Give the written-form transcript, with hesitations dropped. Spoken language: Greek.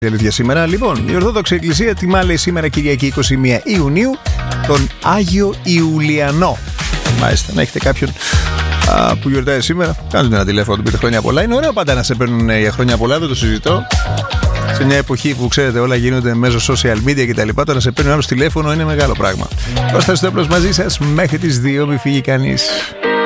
Η αλήθεια σήμερα. Λοιπόν, η Ορθόδοξη Εκκλησία τιμά, λέει, σήμερα Κυριακή 21 Ιουνίου τον Άγιο Ιουλιανό. Μάλιστα, να έχετε κάποιον που γιορτάζει σήμερα, κάντε ένα τηλέφωνο, του πείτε χρόνια πολλά. Είναι ωραίο πάντα να σε παίρνουν για χρόνια πολλά, δεν το συζητώ. Σε μια εποχή που ξέρετε όλα γίνονται μέσω social media κτλ. Το να σε παίρνει άλλο τηλέφωνο είναι μεγάλο πράγμα. Κώστας Στόπλος μαζί σας μέχρι τις 2, μη φύγει κανείς.